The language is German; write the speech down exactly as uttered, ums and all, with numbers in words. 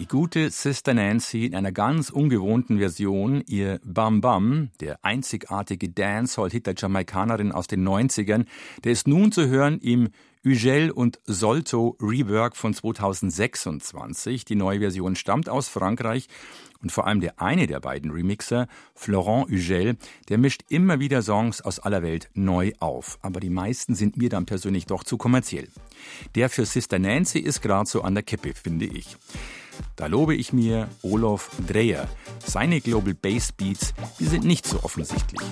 gute Sister Nancy in einer ganz ungewohnten Version. Ihr Bam Bam, der einzigartige Dancehall-Hit der Jamaikanerin aus den neunzigern, der ist nun zu hören im Ugel und Solto Rework von zweitausendsechsundzwanzig. Die neue Version stammt aus Frankreich und vor allem der eine der beiden Remixer, Florent Ugel, der mischt immer wieder Songs aus aller Welt neu auf. Aber die meisten sind mir dann persönlich doch zu kommerziell. Der für Sister Nancy ist gerade so an der Kippe, finde ich. Da lobe ich mir Olof Dreyer. Seine Global Bass Beats, die sind nicht so offensichtlich.